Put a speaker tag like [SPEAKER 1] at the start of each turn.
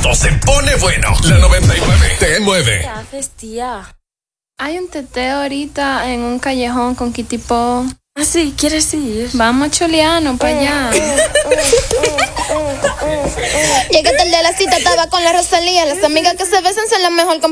[SPEAKER 1] Esto se pone bueno. La 99 te mueve.
[SPEAKER 2] ¿Qué haces, tía?
[SPEAKER 3] Hay un teteo ahorita en un callejón con Kitipo.
[SPEAKER 2] Ah, sí, ¿quieres ir?
[SPEAKER 3] Vamos, Chuliano, para allá.
[SPEAKER 4] Llegué tarde a la cita, estaba con la Rosalía. Las amigas que se besan son la mejor compañía.